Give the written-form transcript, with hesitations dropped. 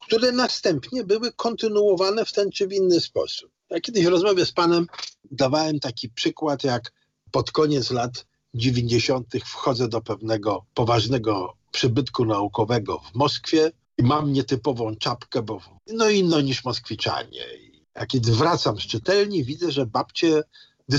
które następnie były kontynuowane w ten czy w inny sposób. Ja kiedyś w rozmowie z panem dawałem taki przykład, jak pod koniec lat 90. wchodzę do pewnego poważnego przybytku naukowego w Moskwie i mam nietypową czapkę, bo inną niż Moskwiczanie. A kiedy wracam z czytelni, widzę, że babcie